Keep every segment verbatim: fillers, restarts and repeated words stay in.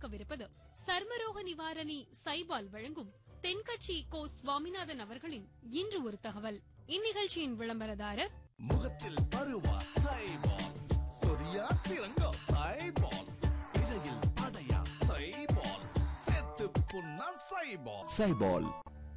கேட்கவிருப்பது சர்மரோக நிவாரணி சைபால் வழங்கும் தென்கட்சி கோ சுவாமிநாதன் அவர்களின் இன்று ஒரு தகவல். இந்நிகழ்ச்சியின் விளம்பரதாரர் முகத்தில் பருவா சைபால், சொரியா சிறங்கா சைபால், இடையில் அடையா சைபால், செத்து புண்ணா சைபால். சைபால்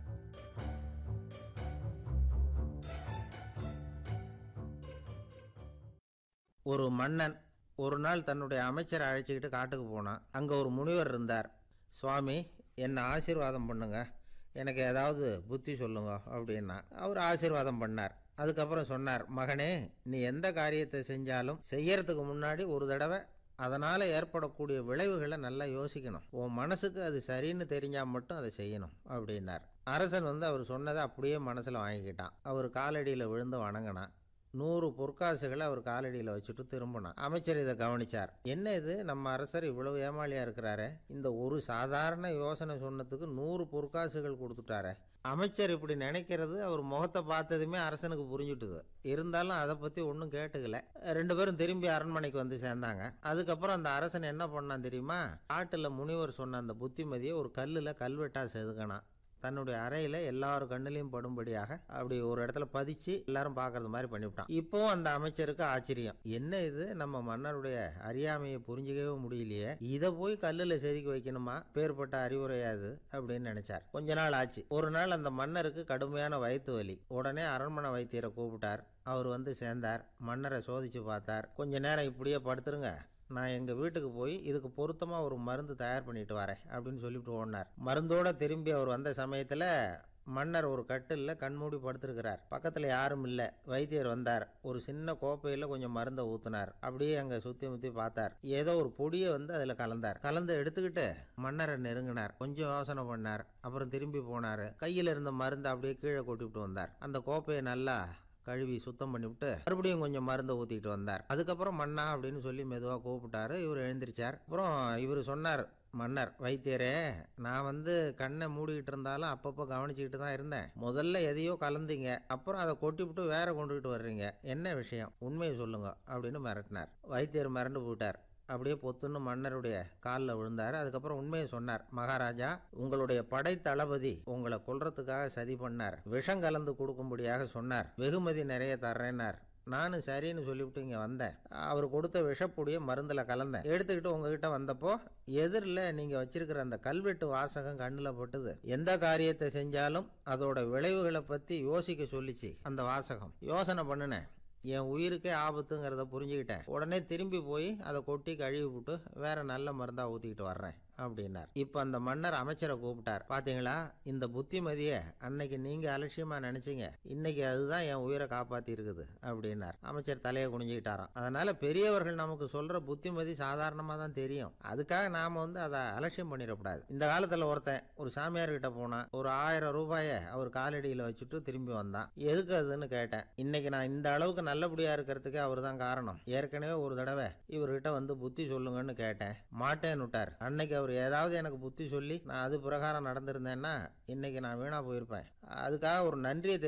ஒரு மன்னன் ஒரு நாள் தன்னுடைய அமைச்சரை அழைச்சிக்கிட்டு காட்டுக்கு போனான். அங்கே ஒரு முனிவர் இருந்தார். சுவாமி, என்னை ஆசீர்வாதம் பண்ணுங்க, எனக்கு ஏதாவது புத்தி சொல்லுங்க அப்படின்னா அவர் ஆசீர்வாதம் பண்ணார். அதுக்கப்புறம் சொன்னார், மகனே, நீ எந்த காரியத்தை செஞ்சாலும் செய்யறதுக்கு முன்னாடி ஒரு தடவை அதனால் ஏற்படக்கூடிய விளைவுகளை நல்லா யோசிக்கணும். உன் மனசுக்கு அது சரின்னு தெரிஞ்சால் மட்டும் அதை செய்யணும் அப்படின்னார். அரசன் வந்து அவர் சொன்னதை அப்படியே மனசில் வாங்கிக்கிட்டான். அவர் காலடியில் விழுந்து வணங்கினான். நூறு பொற்காசுகளை அவர் காலடியில் வச்சுட்டு திரும்பினான். அமைச்சர் இதை கவனிச்சார். என்ன இது, நம்ம அரசர் இவ்வளவு ஏமாளியா இருக்கிறாரு, இந்த ஒரு சாதாரண யோசனை சொன்னதுக்கு நூறு பொற்காசுகள் கொடுத்துட்டாரு. அமைச்சர் இப்படி நினைக்கிறது அவர் முகத்தை பார்த்ததுமே அரசனுக்கு புரிஞ்சுட்டுது. இருந்தாலும் அதை பத்தி ஒன்றும் கேட்டுக்கல. ரெண்டு பேரும் திரும்பி அரண்மனைக்கு வந்து சேர்ந்தாங்க. அதுக்கப்புறம் அந்த அரசன் என்ன பண்ணான் தெரியுமா? காட்டுல முனிவர் சொன்ன அந்த புத்திமதியை ஒரு கல்லுல கல்வெட்டா செதுக்கினான். தன்னுடைய அறையில எல்லாரும் கண்ணிலையும் படும்படியாக அப்படி ஒரு இடத்துல பதிச்சு எல்லாரும் பாக்குறது மாதிரி பண்ணிவிட்டான். இப்போ அந்த அமைச்சருக்கு ஆச்சரியம், என்ன இது, நம்ம மன்னருடைய அறியாமையை புரிஞ்சுக்கவே முடியலையே, இதை போய் கல்லுல செதுக்கி வைக்கணுமா, பேர்பட்ட அறிவுரையாது அப்படின்னு நினைச்சார். கொஞ்ச நாள் ஆச்சு. ஒரு நாள் அந்த மன்னருக்கு கடுமையான வயிற்று வலி. உடனே அரண்மனை வைத்தியரை கூப்பிட்டார். அவர் வந்து சேர்ந்தார். மன்னரை சோதிச்சு பார்த்தார். கொஞ்ச நேரம் இப்படியே படுத்துருங்க, நான் எங்கள் வீட்டுக்கு போய் இதுக்கு பொருத்தமாக ஒரு மருந்து தயார் பண்ணிட்டு வரேன் அப்படின்னு சொல்லிவிட்டு ஓடினார். மருந்தோட திரும்பி அவர் வந்த சமயத்தில் மன்னர் ஒரு கட்டில்ல கண்மூடி படுத்திருக்கிறார். பக்கத்தில் யாரும் இல்லை. வைத்தியர் வந்தார். ஒரு சின்ன கோப்பையில் கொஞ்சம் மருந்தை ஊற்றினார். அப்படியே அங்கே சுற்றி முற்றி பார்த்தார். ஏதோ ஒரு பொடியை வந்து அதில் கலந்தார். கலந்து எடுத்துக்கிட்டு மன்னரை நெருங்கினார். கொஞ்சம் யோசனை பண்ணார். அப்புறம் திரும்பி போனார். கையில் இருந்த மருந்தை அப்படியே கீழே கொட்டிவிட்டு வந்தார். அந்த கோப்பையை நல்லா கழுவி சுத்தம் பண்ணிவிட்டு மறுபடியும் கொஞ்சம் மருந்தை ஊற்றிட்டு வந்தார். அதுக்கப்புறம் மன்னா அப்படின்னு சொல்லி மெதுவாக கூப்பிட்டாரு. இவர் எழுந்திரிச்சார். அப்புறம் இவர் சொன்னார், மன்னர், வைத்தியரே, நான் வந்து கண்ணை மூடிக்கிட்டு இருந்தாலும் அப்பப்போ கவனிச்சுக்கிட்டு தான் இருந்தேன். முதல்ல எதையோ கலந்தீங்க, அப்புறம் அதை கொட்டிவிட்டு வேற கொண்டுகிட்டு வர்றீங்க, என்ன விஷயம், உண்மையை சொல்லுங்க அப்படின்னு மிரட்டினார். வைத்தியர் மிரண்டு போயிட்டார். அப்படியே பொத்துன்னு மன்னருடைய காலில் விழுந்தார். அதுக்கப்புறம் உண்மையை சொன்னார். மகாராஜா, உங்களுடைய படை தளபதி உங்களை கொல்றதுக்காக சதி பண்ணார். விஷம் கலந்து கொடுக்கும்படியாக சொன்னார். வெகுமதி நிறைய தர்றேன்னார். நானும் சரின்னு சொல்லிவிட்டு இங்கே வந்தேன். அவர் கொடுத்த விஷப்பொடியை மருந்தில் கலந்தேன். எடுத்துக்கிட்டு உங்ககிட்ட வந்தப்போ எதிரில் நீங்கள் வச்சிருக்கிற அந்த கல்வெட்டு வாசகம் கண்ணில் பட்டுது. எந்த காரியத்தை செஞ்சாலும் அதோட விளைவுகளை பற்றி யோசிக்க சொல்லிச்சு அந்த வாசகம். யோசனை பண்ணினேன், என் உயிருக்கே ஆபத்துங்கிறத புரிஞ்சுக்கிட்டேன். உடனே திரும்பி போய் அதை கொட்டி கழுவி விட்டு வேற நல்ல மருந்தா ஊற்றிக்கிட்டு வர்றேன் அப்படின்னார். இப்போ அந்த மன்னர் அமைச்சரை கூப்பிட்டார். பாத்தீங்களா, இந்த புத்திமதியை அன்னைக்கு நீங்க அலட்சியமா நினைச்சீங்க, இன்னைக்கு அதுதான் என் உயிரை காப்பாத்தி இருக்குது அப்படின்னார். அமைச்சர் தலையை குனிஞ்சுக்கிட்டாராம். அதனால பெரியவர்கள் நமக்கு சொல்ற புத்திமதி சாதாரணமா தான் தெரியும், அதுக்காக நாம வந்து அதை அலட்சியம் பண்ணிடக்கூடாது. இந்த காலத்துல ஒருத்தன் ஒரு சாமியார் கிட்ட போனா ஒரு ஆயிரம் ரூபாய அவர் காலடியில வச்சுட்டு திரும்பி வந்தான். எதுக்கு அதுன்னு கேட்டேன். இன்னைக்கு நான் இந்த அளவுக்கு நல்லபடியா இருக்கிறதுக்கு அவர் தான் காரணம். ஏற்கனவே ஒரு தடவை இவர்கிட்ட வந்து புத்தி சொல்லுங்கன்னு கேட்டேன், மாட்டேன்னு விட்டார். அன்னைக்கு அவர் ஏதாவது எனக்கு புத்தி சொல்லி நான் அது பிரகாரம் நடந்திருந்தேன்னா இன்னைக்கு நான் வீணா போயிருப்பேன். அதுக்காக ஒரு நன்றியை